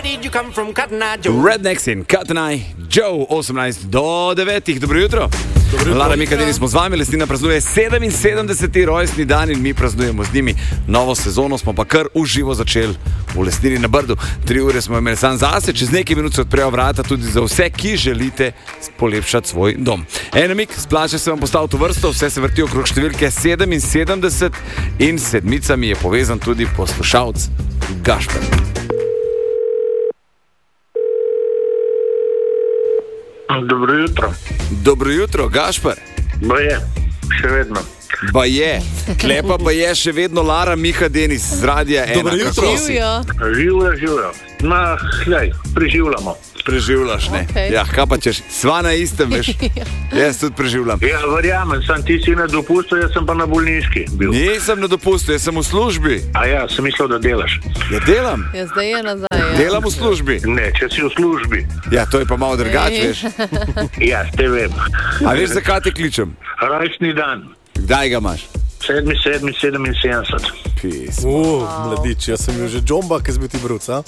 Rednecks in Cotton Eye Joe, 18 do 9. Dobro jutro. Lara Mikadini smo z vami, Lesnina praznuje 77. rojstni dan in mi praznujemo z njimi. Novo sezono smo pa kar uživo začeli v Lesnini na Brdu. 3 ure smo imeli sam zase, čez nekaj minut se odprejo vrata tudi za vse, ki želite polepšati svoj dom. Namik, splača se vam postaviti v vrsto, vse se vrti okrog številke 77 in s sedmicami je povezan tudi poslušalec Gašper. Dobro jutro. Dobro jutro, Gašper. Baje, še vedno. Baje, klepa pa je še vedno Lara Mikadini z Radia 1. Dobro jutro. Živijo. Hljaj, preživljamo. Preživljaš, ne? Okay. Ja, kaj pa češ? Sva na istem, veš? Jaz tudi preživljam. Ja, verjamem, sam ti si na dopustu, jaz sem pa na bolniški bil. Nisem na dopustu, jaz sem v službi. A ja, sem mislil, da delaš. Ja, delam. Ja, zdaj je nazaj. Ja. Delam v službi. Ne, če si v službi. Ja, to je pa malo drugače, veš? Ja, te vem. A veš, zakaj te kličem? Rojstni dan. Kdaj ga imaš? 7.7.77. Pis. Mladič, jaz sem bil že džomba, ki zbi ti bruca.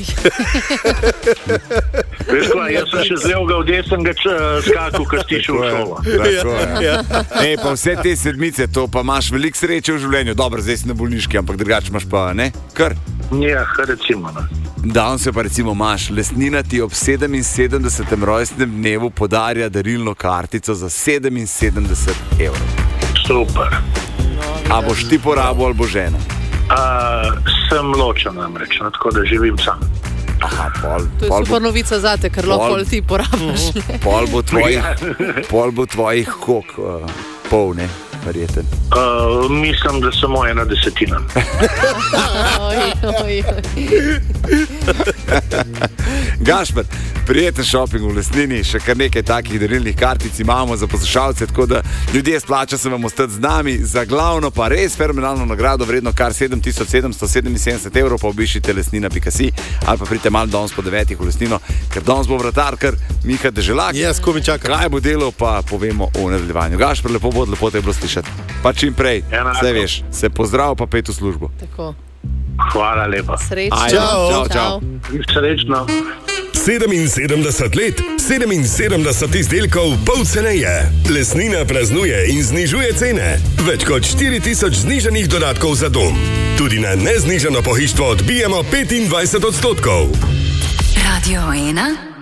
Veš kaj, jaz sem še z levega v desnega skakal, ko si šel v šolo. Tako je. Ej, pa vse te sedmice, to pa imaš veliko sreče v življenju. Dobro, zdaj si na bolniški, ampak drugače imaš pa, ne? Kar? Ja, recimo. Ne. Danes se pa recimo imaš, Lesnina ti ob 77. rojstnem dnevu podarja darilno kartico za 77 evrov. Super. A boš ti porabil ali bo žena? Sem ločen namreč, tako da živim sam. Aha, pol. To je super novica zate, ker lahko ti porabiš. Pol bo tvojih kok, pol, ne? Verjeten. Mislim, da samo 1/10. Gašper, prijeten šoping v Lesnini, še kar nekaj takih darilnih kartic imamo za poslušalce, tako da ljudje splača se vam ostati z nami, za glavno pa res fenomenalno nagrado vredno kar 7777 evrov, pa obiščite lesnina.si ali pa pridite malo danes po 9 v Lesnino, ker danes bo vratar, kar Miha Deželak. Jaz, ko mi čakam. Kaj bo delo, pa povemo v nadaljevanju. Gašper, lepo te je bilo slišati. Pa čim prej, vse veš, se pozdrav, pa pejte v službo. Tako. Hvala lepa. Srečno. Čau. Srečno. 77 let, 77 izdelkov pol ceneje. Lesnina praznuje in znižuje cene. Več kot 4000 znižanih dodatkov za dom. Tudi na neznižano pohištvo odbijemo 25%. Radio 1